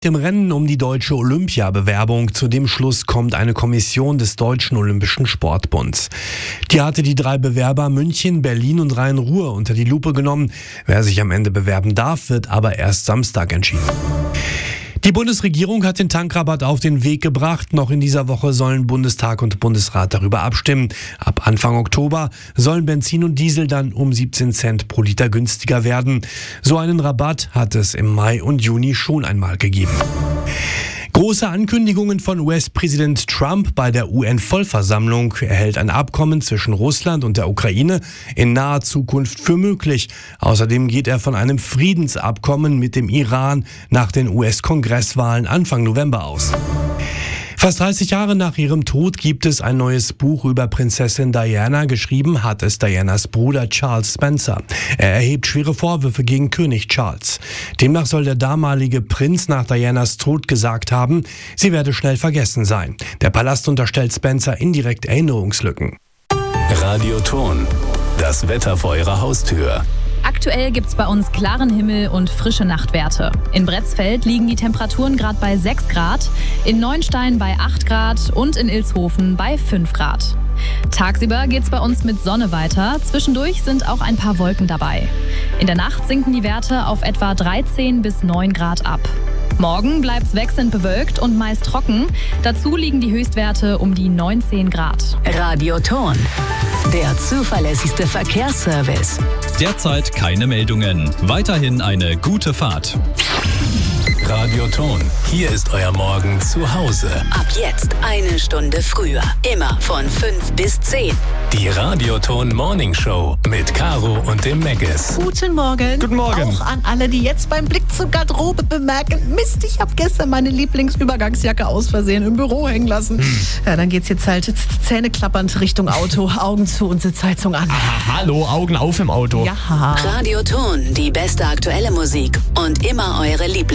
Im Rennen um die deutsche Olympiabewerbung. Zu dem Schluss kommt eine Kommission des Deutschen Olympischen Sportbunds. Die hatte die 3 Bewerber München, Berlin und Rhein-Ruhr unter die Lupe genommen. Wer sich am Ende bewerben darf, wird aber erst Samstag entschieden. Die Bundesregierung hat den Tankrabatt auf den Weg gebracht. Noch in dieser Woche sollen Bundestag und Bundesrat darüber abstimmen. Ab Anfang Oktober sollen Benzin und Diesel dann um 17 Cent pro Liter günstiger werden. So einen Rabatt hat es im Mai und Juni schon einmal gegeben. Große Ankündigungen von US-Präsident Trump bei der UN-Vollversammlung. Er hält ein Abkommen zwischen Russland und der Ukraine in naher Zukunft für möglich. Außerdem geht er von einem Friedensabkommen mit dem Iran nach den US-Kongresswahlen Anfang November aus. Fast 30 Jahre nach ihrem Tod gibt es ein neues Buch über Prinzessin Diana. Geschrieben hat es Dianas Bruder Charles Spencer. Er erhebt schwere Vorwürfe gegen König Charles. Demnach soll der damalige Prinz nach Dianas Tod gesagt haben, sie werde schnell vergessen sein. Der Palast unterstellt Spencer indirekt Erinnerungslücken. Radioton, das Wetter vor Ihrer Haustür. Aktuell gibt's bei uns klaren Himmel und frische Nachtwerte. In Bretzfeld liegen die Temperaturen gerade bei 6 Grad, in Neuenstein bei 8 Grad und in Ilshofen bei 5 Grad. Tagsüber geht's bei uns mit Sonne weiter, zwischendurch sind auch ein paar Wolken dabei. In der Nacht sinken die Werte auf etwa 13 bis 9 Grad ab. Morgen bleibt's wechselnd bewölkt und meist trocken. Dazu liegen die Höchstwerte um die 19 Grad. Radioton, der zuverlässigste Verkehrsservice. Derzeit keine Meldungen. Weiterhin eine gute Fahrt. Radioton, hier ist euer Morgen zu Hause. Ab jetzt 1 Stunde früher. Immer von 5 bis 10. Die Radioton Morning Show mit Caro und dem Meggis. Guten Morgen. Guten Morgen. Auch an alle, die jetzt beim Blick zur Garderobe bemerken, Mist, ich habe gestern meine Lieblingsübergangsjacke aus Versehen im Büro hängen lassen. Ja, dann geht's jetzt halt zähneklappernd Richtung Auto, Augen zu und Sitzheizung an. Aha, hallo, Augen auf im Auto. Ja. Radioton, die beste aktuelle Musik und immer eure Lieblings